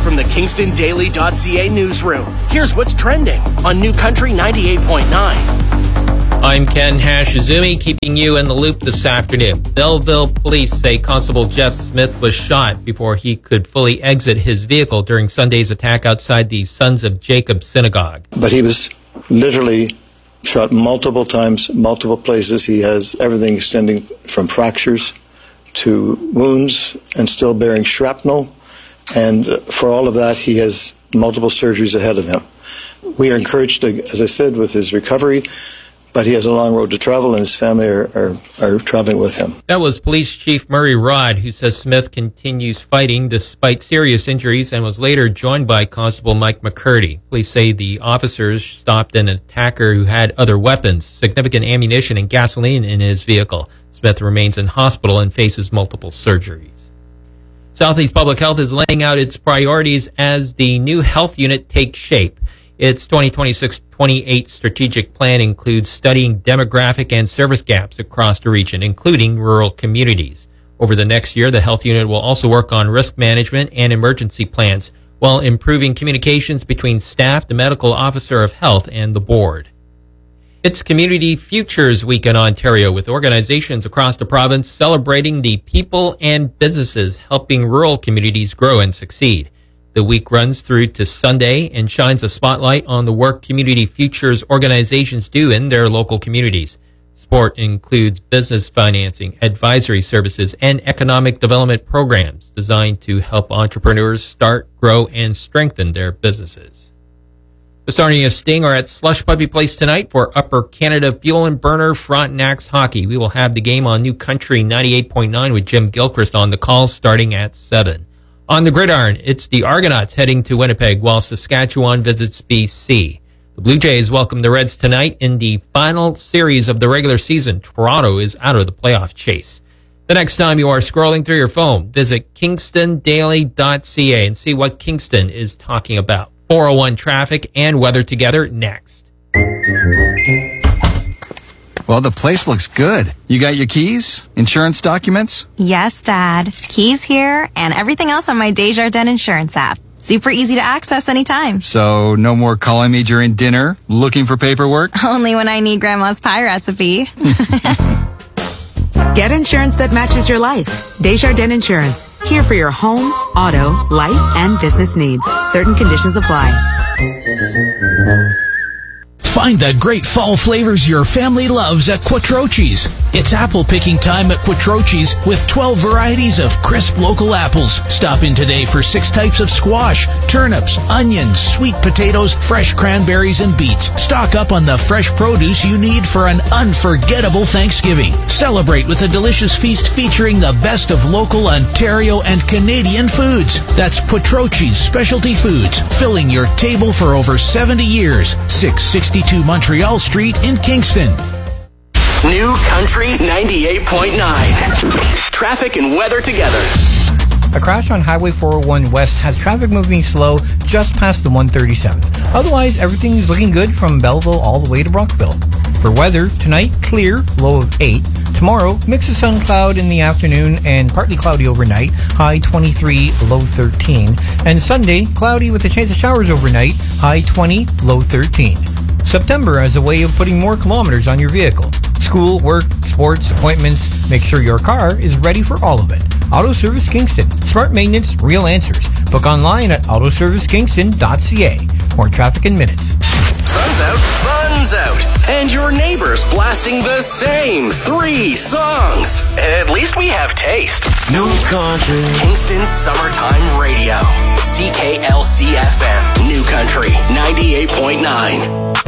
from the KingstonDaily.ca newsroom, here's what's trending on New Country 98.9. I'm Ken Hashizumi, keeping you in the loop this afternoon. Belleville police say Constable Jeff Smith was shot before he could fully exit his vehicle during Sunday's attack outside the Sons of Jacob synagogue. But he was literally shot multiple times, multiple places. He has everything extending from fractures to wounds and still bearing shrapnel. And for all of that, he has multiple surgeries ahead of him. We are encouraged, as I said, with his recovery, but he has a long road to travel, and his family are traveling with him. That was Police Chief Murray Rod, who says Smith continues fighting despite serious injuries and was later joined by Constable Mike McCurdy. Police say the officers stopped an attacker who had other weapons, significant ammunition, and gasoline in his vehicle. Smith remains in hospital and faces multiple surgeries. Southeast Public Health is laying out its priorities as the new health unit takes shape. Its 2026-28 strategic plan includes studying demographic and service gaps across the region, including rural communities. Over the next year, the health unit will also work on risk management and emergency plans, while improving communications between staff, the medical officer of health, and the board. It's Community Futures Week in Ontario, with organizations across the province celebrating the people and businesses helping rural communities grow and succeed. The week runs through to Sunday and shines a spotlight on the work Community Futures organizations do in their local communities. Support includes business financing, advisory services, and economic development programs designed to help entrepreneurs start, grow, and strengthen their businesses. The Sarnia Sting are at Slush Puppy Place tonight for Upper Canada Fuel and Burner Frontenacs Hockey. We will have the game on New Country 98.9 with Jim Gilchrist on the call starting at 7. On the gridiron, it's the Argonauts heading to Winnipeg while Saskatchewan visits BC. The Blue Jays welcome the Reds tonight in the final series of the regular season. Toronto is out of the playoff chase. The next time you are scrolling through your phone, visit KingstonDaily.ca and see what Kingston is talking about. 401 traffic and weather together next. Well, the place looks good. You got your keys? Insurance documents? Yes, Dad. Keys here and everything else on my Desjardins Insurance app. Super easy to access anytime. So, no more calling me during dinner, looking for paperwork? Only when I need Grandma's pie recipe. Get insurance that matches your life. Desjardins Insurance. Here for your home, auto, life, and business needs. Certain conditions apply. Find the great fall flavors your family loves at Quattrochi's. It's apple picking time at Quattrochi's with 12 varieties of crisp local apples. Stop in today for 6 types of squash, turnips, onions, sweet potatoes, fresh cranberries, and beets. Stock up on the fresh produce you need for an unforgettable Thanksgiving. Celebrate with a delicious feast featuring the best of local Ontario and Canadian foods. That's Quattrochi's Specialty Foods, filling your table for over 70 years. 662 Montreal Street in Kingston. New Country 98.9. Traffic and weather together. A crash on Highway 401 West has traffic moving slow just past the 137. Otherwise, everything is looking good from Belleville all the way to Brockville. For weather, tonight, clear, low of 8. Tomorrow, mix of sun cloud in the afternoon and partly cloudy overnight, high 23, low 13. And Sunday, cloudy with a chance of showers overnight, high 20, low 13. September as a way of putting more kilometers on your vehicle. School, work, sports, appointments. Make sure your car is ready for all of it. Auto Service Kingston. Smart maintenance, real answers. Book online at autoservicekingston.ca. More traffic in minutes. Sun's out, fun's out, and your neighbor's blasting the same 3 songs. At least we have taste. New Country. Kingston Summertime Radio. CKLC FM. New Country 98.9.